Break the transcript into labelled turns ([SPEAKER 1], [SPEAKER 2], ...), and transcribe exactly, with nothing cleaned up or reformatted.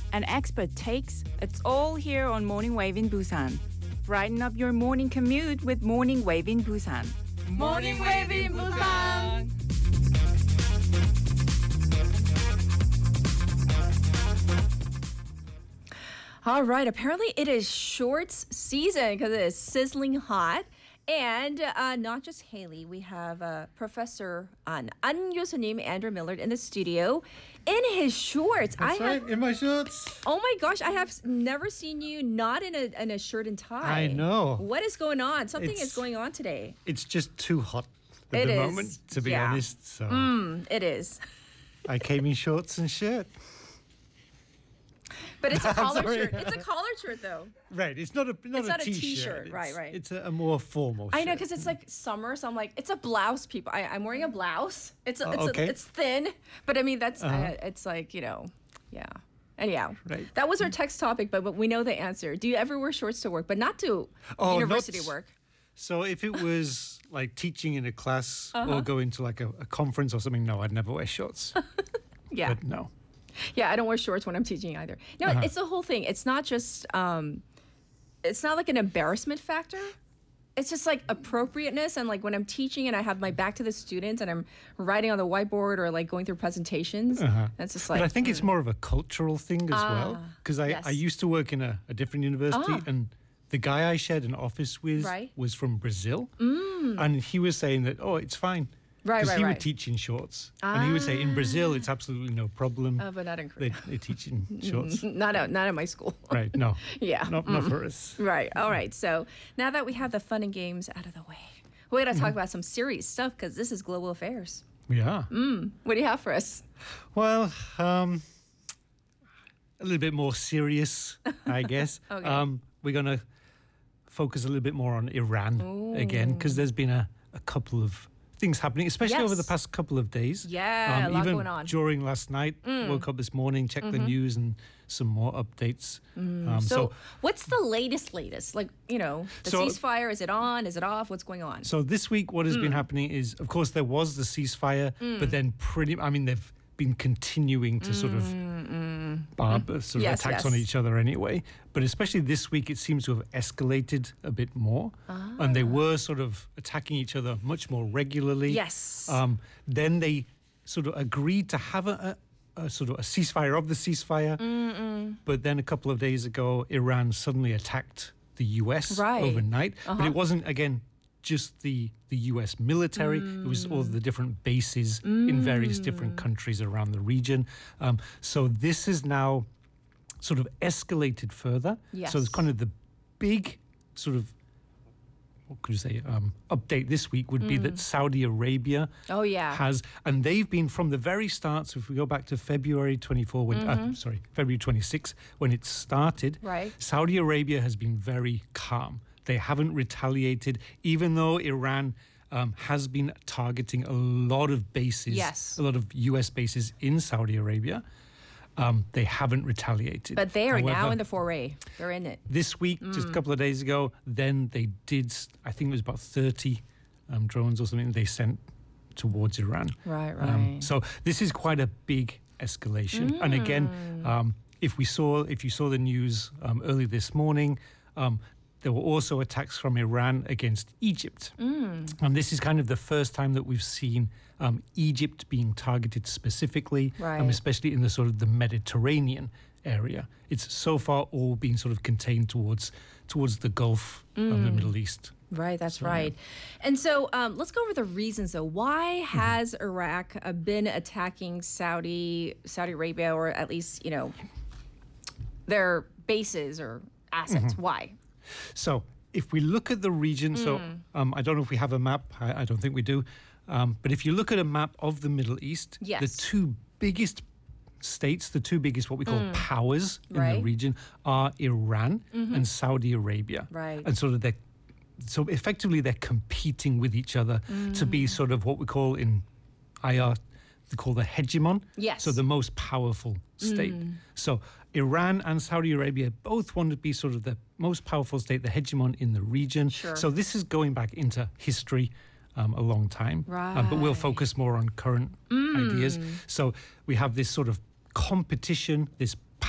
[SPEAKER 1] and expert takes. It's all here on Morning Wave in Busan. Brighten up your morning commute with Morning Wave in Busan.
[SPEAKER 2] Morning Wave in Busan.
[SPEAKER 3] All right, apparently it is shorts season because it is sizzling hot. And uh, not just Haley, we have uh, Professor An, An 교수님, Andrew Millard in the studio in his shorts.
[SPEAKER 4] That's
[SPEAKER 3] I
[SPEAKER 4] right,
[SPEAKER 3] have,
[SPEAKER 4] in my shorts.
[SPEAKER 3] Oh my gosh, I have never seen you not in a, in a shirt and tie.
[SPEAKER 4] I know.
[SPEAKER 3] What is going on? Something
[SPEAKER 4] It's-
[SPEAKER 3] is going on today.
[SPEAKER 4] It's just too hot at
[SPEAKER 3] It
[SPEAKER 4] the
[SPEAKER 3] is,
[SPEAKER 4] moment, to be
[SPEAKER 3] yeah.
[SPEAKER 4] honest. So
[SPEAKER 3] Mm, it is.
[SPEAKER 4] I came in shorts and shirt.
[SPEAKER 3] But it's a collared
[SPEAKER 4] sorry.
[SPEAKER 3] shirt. It's a collared shirt though.
[SPEAKER 4] Right, it's not a not
[SPEAKER 3] It's
[SPEAKER 4] a
[SPEAKER 3] not a
[SPEAKER 4] t-shirt.
[SPEAKER 3] t-shirt,
[SPEAKER 4] It's-
[SPEAKER 3] right, right.
[SPEAKER 4] It's a, a more formal.
[SPEAKER 3] I know,
[SPEAKER 4] shirt.
[SPEAKER 3] because it's like summer, so I'm like, it's a blouse, people. I, I'm wearing a blouse. It's a,
[SPEAKER 4] Oh,
[SPEAKER 3] it's
[SPEAKER 4] okay.
[SPEAKER 3] a, it's thin, but I mean that's
[SPEAKER 4] Uh-huh.
[SPEAKER 3] uh, it's like you know, yeah. Anyhow,
[SPEAKER 4] Right.
[SPEAKER 3] that was our text topic, but, but we know the answer. Do you ever wear shorts to work, but not to
[SPEAKER 4] Oh,
[SPEAKER 3] university
[SPEAKER 4] not-
[SPEAKER 3] work?
[SPEAKER 4] So if it was like teaching in a class
[SPEAKER 3] Uh-huh.
[SPEAKER 4] or going to like a, a conference or something, no, I'd never wear shorts.
[SPEAKER 3] Yeah,
[SPEAKER 4] But no.
[SPEAKER 3] yeah. I don't wear shorts when I'm teaching either. No,
[SPEAKER 4] Uh-huh.
[SPEAKER 3] it's the whole thing. It's not just um, it's not like an embarrassment factor. It's just like appropriateness, and like when I'm teaching and I have my back to the students and I'm writing on the whiteboard or like going through presentations, that's just like.
[SPEAKER 4] Uh-huh. But I think it's more of a cultural thing as well. Because I,
[SPEAKER 3] yes.
[SPEAKER 4] I used to work in a, a different university,
[SPEAKER 3] Ah.
[SPEAKER 4] and the guy I shared an office with
[SPEAKER 3] Right.
[SPEAKER 4] was from Brazil. And he was saying that, oh, it's fine.
[SPEAKER 3] Right,
[SPEAKER 4] Because
[SPEAKER 3] right,
[SPEAKER 4] he
[SPEAKER 3] right.
[SPEAKER 4] would teach in shorts. And he would say, in Brazil, it's absolutely no problem.
[SPEAKER 3] Uh, but not in
[SPEAKER 4] They,
[SPEAKER 3] Korea.
[SPEAKER 4] they teach in shorts.
[SPEAKER 3] Not at, not at my school.
[SPEAKER 4] Right, no.
[SPEAKER 3] Yeah.
[SPEAKER 4] Not, not for us.
[SPEAKER 3] Right. All right. So now that we have the fun and games out of the way, we're going to talk about some serious stuff because this is global affairs.
[SPEAKER 4] Yeah.
[SPEAKER 3] What do you have for us?
[SPEAKER 4] Well, um, a little bit more serious, I guess.
[SPEAKER 3] Okay.
[SPEAKER 4] um, we're going to focus a little bit more on Iran again, because there's been a, a couple of things happening, especially over the
[SPEAKER 3] Yes.
[SPEAKER 4] past couple of days.
[SPEAKER 3] Yeah, a lot
[SPEAKER 4] even
[SPEAKER 3] going on. Mm.
[SPEAKER 4] during last night, woke up this morning, checked the news, and some more updates. Um,
[SPEAKER 3] Mm. So,
[SPEAKER 4] so,
[SPEAKER 3] what's the latest, latest? Like, you know, the
[SPEAKER 4] So-
[SPEAKER 3] ceasefire, is it on? Is it off? What's going on?
[SPEAKER 4] so this week, what has
[SPEAKER 3] Mm.
[SPEAKER 4] been happening is, of course, there was the ceasefire, but then pretty, I mean, they've been continuing to sort of barb, sort of
[SPEAKER 3] Mm, Yes,
[SPEAKER 4] attacks
[SPEAKER 3] yes.
[SPEAKER 4] on each other anyway. But especially this week, it seems to have escalated a bit more. And they were sort of attacking each other much more regularly.
[SPEAKER 3] Yes.
[SPEAKER 4] Um, then they sort of agreed to have a, a, a sort of a ceasefire of the ceasefire. But then a couple of days ago, Iran suddenly attacked the U S
[SPEAKER 3] Right.
[SPEAKER 4] overnight. But it wasn't, again, just the, the U S military. It was all the different bases in various different countries around the region. Um, so this is now sort of escalated further.
[SPEAKER 3] Yes.
[SPEAKER 4] So it's kind of the big sort of, what could you say, um, update this week would be that Saudi Arabia
[SPEAKER 3] Oh, yeah.
[SPEAKER 4] has, and they've been from the very start, so if we go back to February twenty-fourth, when, uh, sorry, February twenty-sixth, when it started,
[SPEAKER 3] Right.
[SPEAKER 4] Saudi Arabia has been very calm. They haven't retaliated, even though Iran um, has been targeting a lot of bases,
[SPEAKER 3] Yes.
[SPEAKER 4] a lot of U S bases in Saudi Arabia. Um, they haven't retaliated.
[SPEAKER 3] But they are now
[SPEAKER 4] However,
[SPEAKER 3] in the foray. They're in it.
[SPEAKER 4] this week, just a couple of days ago, then they did, I think it was about thirty um, drones or something they sent towards Iran.
[SPEAKER 3] Right,
[SPEAKER 4] Um,
[SPEAKER 3] right.
[SPEAKER 4] so this is quite a big escalation. And again, um, if we saw, if you saw the news um, early this morning, um, there were also attacks from Iran against Egypt. And this is kind of the first time that we've seen um, Egypt being targeted specifically, um,
[SPEAKER 3] Right.
[SPEAKER 4] especially in the sort of the Mediterranean area. It's so far all been sort of contained towards towards the Gulf of the Middle East.
[SPEAKER 3] Right, that's
[SPEAKER 4] So, yeah.
[SPEAKER 3] right. And so um, let's go over the reasons, though. Why
[SPEAKER 4] Mm-hmm.
[SPEAKER 3] has Iraq uh, been attacking Saudi Saudi Arabia, or at least you know their bases or assets?
[SPEAKER 4] Mm-hmm.
[SPEAKER 3] Why?
[SPEAKER 4] So if we look at the region, so um, I don't know if we have a map, I, I don't think we do, um, but if you look at a map of the Middle East,
[SPEAKER 3] Yes.
[SPEAKER 4] the two biggest states, the two biggest what we call powers in
[SPEAKER 3] Right.
[SPEAKER 4] the region are Iran and Saudi Arabia.
[SPEAKER 3] Right.
[SPEAKER 4] And sort of they're, so effectively they're competing with each other to be sort of what we call in I R, they call the hegemon.
[SPEAKER 3] Yes.
[SPEAKER 4] So the most powerful state. So Iran and Saudi Arabia both want to be sort of the most powerful state, the hegemon in the region.
[SPEAKER 3] Sure.
[SPEAKER 4] So this is going back into history um, a long time. Um, but we'll focus more on current ideas. So we have this sort of competition, this